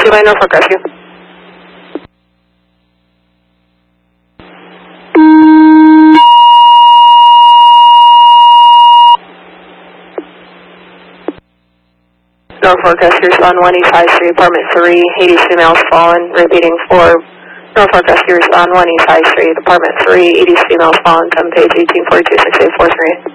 by Norfolk Rescue. Norfolk Rescue respond 1 East High Street, apartment 3, 80 females fallen. Repeating 4. Norfolk Rescue respond 1 East High Street, apartment 3, 80 females fallen. 10 page 1842 6843.